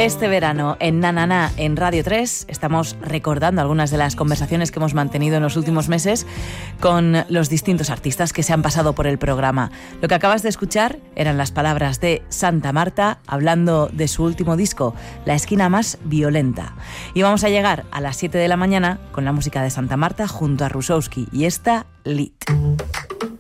Este verano en Na Na Na en Radio 3 estamos recordando algunas de las conversaciones que hemos mantenido en los últimos meses con los distintos artistas que se han pasado por el programa. Lo que acabas de escuchar eran las palabras de Santa Marta hablando de su último disco, La esquina más violenta. Y vamos a llegar a las 7 de la mañana con la música de Santa Marta junto a Rusowski y esta Lit.